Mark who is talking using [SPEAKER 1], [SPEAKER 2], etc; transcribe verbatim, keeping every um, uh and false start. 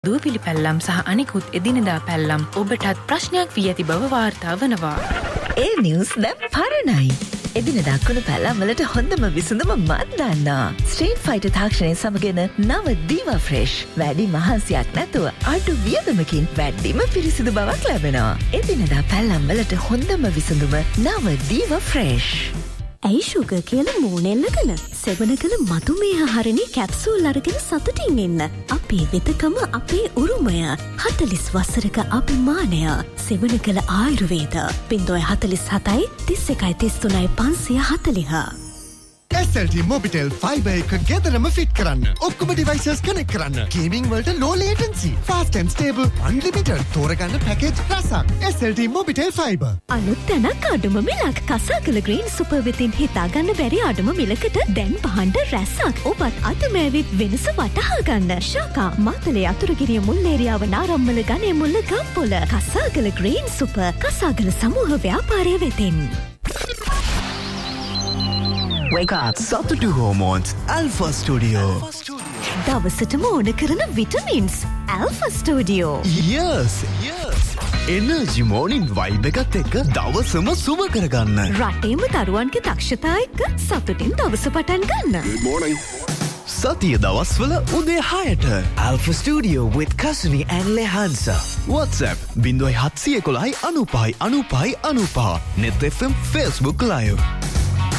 [SPEAKER 1] දූවිලි පැල්ලම් සහ අනිකුත් එදිනෙදා පැල්ලම් ඔබටත් ප්‍රශ්නයක් වී ඇති බව වාර්තා වනවා.
[SPEAKER 2] ඒ නිවුස් දැන් පරණයි. එදිනෙදා කුණු පැල්ලම් වලට හොඳම විසඳුම මන් දන්නා. ස්ට්‍රීට් ෆයිටර් තාක්ෂණය සමගන නව දීවා ෆ්‍රෙෂ්. වැඩි මහන්සියක් නැතුව අඩු වියදමකින් වැඩිම පිරිසිදු බවක් ලැබෙනවා. එදිනෙදා පැල්ලම් වලට හොඳම විසඳුම නව දීවා ෆ්‍රෙෂ්.
[SPEAKER 3] ඇයි ෂුගර් කියලා මූණෙල්ලගෙන සෙවන කළ මතුමේ ආහාරණී කැප්සූල් අරගෙන සතුටින් ඉන්න. අපේ වෙතකම අපේ උරුමය. හතලිස් වසරක අභිමානය. සෙවන කළ ආයුර්වේද. පින්දොය හතලිස් හතයි තිස් එකයි තිස් තුනයි පන්සිය හතලිහ.
[SPEAKER 4] S L T Mobitel Fiber එක ගෙදරම ෆිට් කරන්න. ඔක්කොම devices connect කරන්න. Gaming වලට low latency, fast and stable, unlimited තෝරගන්න package රසක්. S L T Mobitel Fiber.
[SPEAKER 3] අලුත් තැනක් අඩුම මිලක්. කසාකල ග්‍රීන් සුපර් වෙතින් හිතාගන්න බැරි අඩුම මිලකට දැන් පහන්ඩ රැසක්. ඔබත් අතමෑවිත් වෙනස වටහා ගන්න. ශාකා මාතලේ අතුරුගිරිය මුල්ලේරියාව නාරම්මල ගනේ මුල්ල ගම්පොල. කසාකල ග්‍රීන් සුපර් කසාකල සමූහ ව්‍යාපාරය වෙතින්.
[SPEAKER 2] Wake up.
[SPEAKER 5] Satutu Hormones Alpha Studio.
[SPEAKER 3] දවසටම ඕන කරන vitamins Alpha Studio.
[SPEAKER 5] Yes, yes. Energy morning vibe එකත් එක්ක දවසම සුව කරගන්න.
[SPEAKER 3] රටේම දරුවන්ගේ දක්ෂතා එක්ක සතුටින් දවස පටන් ගන්න.
[SPEAKER 5] Good morning. සතිය දවස්වල උදේ හයට Alpha Studio with Kasuni and Lehansa. WhatsApp zero सात एक एक अनूपाई अनूपाई Anupa. Net F M Facebook Live.